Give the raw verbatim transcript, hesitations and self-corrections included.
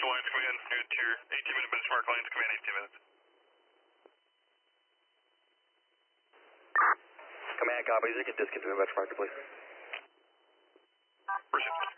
lines come in. You're to your eighteen minute benchmark lines, come in eighteen minutes. Command copies, you can discontinue the benchmark, please. Appreciate it.